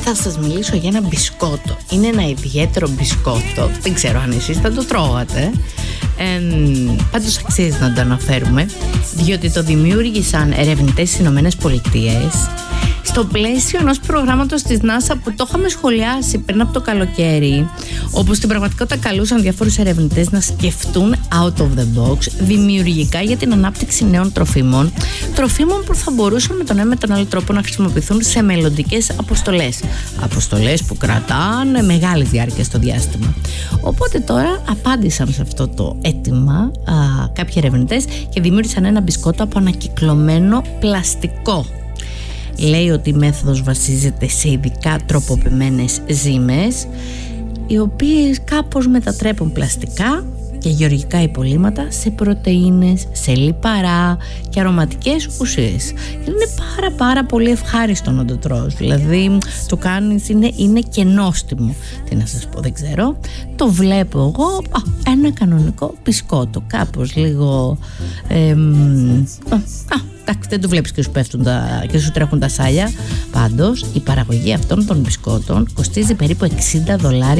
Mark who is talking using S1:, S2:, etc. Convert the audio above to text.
S1: θα σας μιλήσω για ένα μπισκότο. Είναι ένα ιδιαίτερο μπισκότο. Δεν ξέρω αν εσείς θα το τρώγατε. Πάντως αξίζει να το αναφέρουμε, διότι το δημιούργησαν ερευνητές στις Ηνωμένες Πολιτείες στο πλαίσιο ενός προγράμματος της NASA που το είχαμε σχολιάσει πριν από το καλοκαίρι, όπου στην πραγματικότητα καλούσαν διάφορους ερευνητές να σκεφτούν out of the box, δημιουργικά, για την ανάπτυξη νέων τροφίμων που θα μπορούσαν με τον ένα με τον άλλο τρόπο να χρησιμοποιηθούν σε μελλοντικές αποστολές που κρατάνε μεγάλη διάρκεια στο διάστημα. Οπότε τώρα απάντησαν σε αυτό το αίτημα κάποιοι ερευνητές και δημιούργησαν ένα μπισκότο από ανακυκλωμένο πλαστικό. Λέει ότι η μέθοδος βασίζεται σε ειδικά τροποποιημένες ζύμες, οι οποίες κάπως μετατρέπουν πλαστικά και γεωργικά υπολείμματα σε πρωτεΐνες, σε λιπαρά και αρωματικές ουσίες. Και είναι πάρα πολύ ευχάριστο να το τρως. Δηλαδή το κάνεις, είναι και νόστιμο. Τι να σας πω, δεν ξέρω. Το βλέπω εγώ, ένα κανονικό μπισκότο, κάπως λίγο δεν το βλέπεις και σου πέφτουν και σου τρέχουν τα σάλια. Πάντως η παραγωγή αυτών των μπισκότων κοστίζει περίπου $60